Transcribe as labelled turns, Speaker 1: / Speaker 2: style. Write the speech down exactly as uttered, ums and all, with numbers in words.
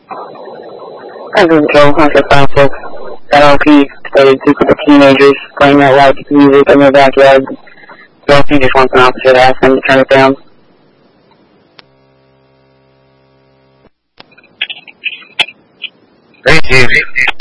Speaker 1: This is Joe, one six five six. That L P studied two group of teenagers playing that loud music in their backyard. The L P just wants an officer to ask them to turn it down.
Speaker 2: Hey, Chief.